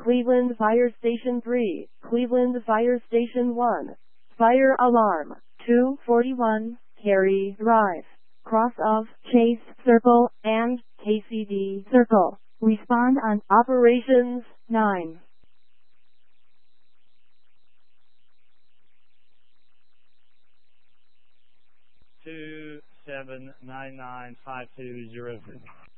Cleveland Fire Station 3, Cleveland Fire Station 1. Fire alarm. 241, Cary Drive. Cross of Chase Circle and KCD Circle. Respond on Operations 9. Two 7995206.